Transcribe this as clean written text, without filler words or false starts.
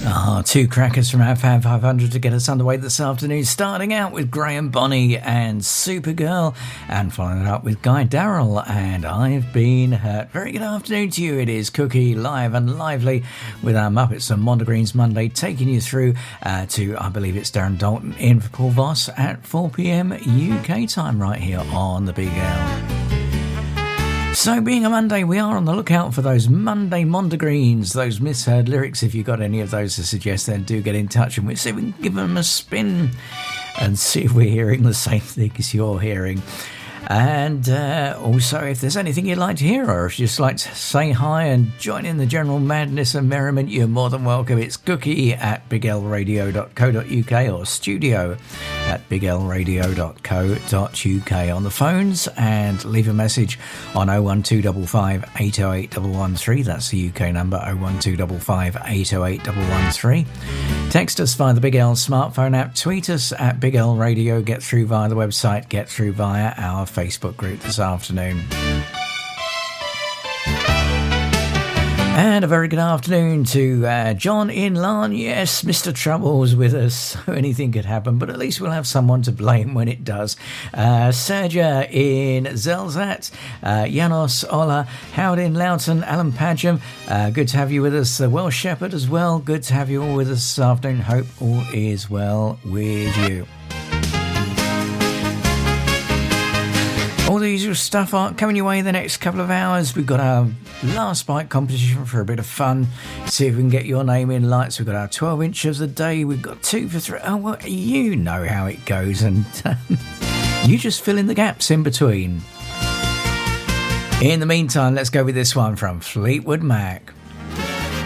Two crackers from our Fab 500 to get us underway this afternoon, starting out with Graham Bonney and Supergirl, and following it up with Guy Darrell and I've Been Hurt. Very good afternoon to you. It is Cookie, live and lively with our Muppets and Mondegreen's Monday, taking you through to, I believe it's Darren Dalton in for Paul Voss at 4 p.m. UK time right here on the Big L. So, being a Monday, we are on the lookout for those Monday Mondegreens, those misheard lyrics. If you've got any of those to suggest, then do get in touch and we'll see if we can give them a spin and see if we're hearing the same thing as you're hearing. And also, if there's anything you'd like to hear, or if you'd just like to say hi and join in the general madness and merriment, you're more than welcome. It's cookie at biglradio.co.uk or studio at biglradio.co.uk on the phones, and leave a message on 01255 808 113. That's the UK number, 01255 808 113. Text us via the Big L smartphone app, tweet us at Big L Radio, get through via the website, get through via our Facebook group this afternoon. And a very good afternoon to John in Larne. Yes, Mr. Trouble's with us, so anything could happen, but at least we'll have someone to blame when it does. Serja in Zelzat, Janos, Ola, Howard in Loughton, Alan Padgham, good to have you with us. Welsh Shepherd as well, good to have you all with us this afternoon. Hope all is well with you. All the usual stuff coming your way in the next couple of hours. We've got our last bite competition for a bit of fun. See if we can get your name in lights. We've got our 12-inch of the day. We've got 2 for 3. Oh, well, you know how it goes. And you just fill in the gaps in between. In the meantime, let's go with this one from Fleetwood Mac.